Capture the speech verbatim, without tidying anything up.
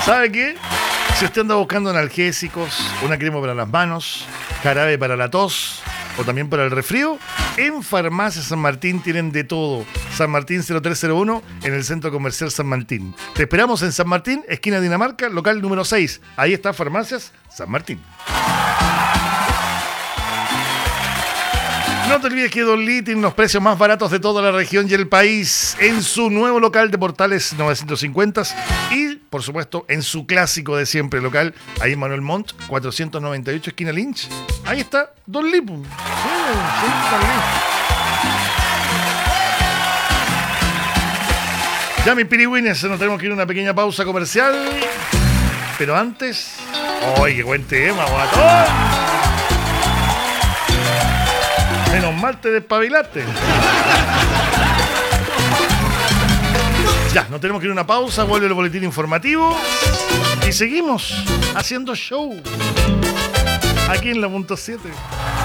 ¿Sabe qué? Si usted anda buscando analgésicos, una crema para las manos, jarabe para la tos o también para el resfrío, en Farmacia San Martín tienen de todo. San Martín cero tres cero uno en el Centro Comercial San Martín. Te esperamos en San Martín, esquina Dinamarca, local número seis. Ahí está Farmacias San Martín. No te olvides que Don Lee tiene los precios más baratos de toda la región y el país en su nuevo local de Portales novecientos cincuenta y, por supuesto, en su clásico de siempre local, ahí en Manuel Montt, cuatrocientos noventa y ocho, esquina Lynch. Ahí está Don Lee. Sí, sí, Don Lee. Ya, mis pirigüines, nos tenemos que ir a una pequeña pausa comercial. Pero antes... ¡Ay, qué buen tema, guatón! Menos mal te despabilaste. Ya, nos tenemos que ir a una pausa, vuelve el boletín informativo y seguimos haciendo show aquí en la punto siete.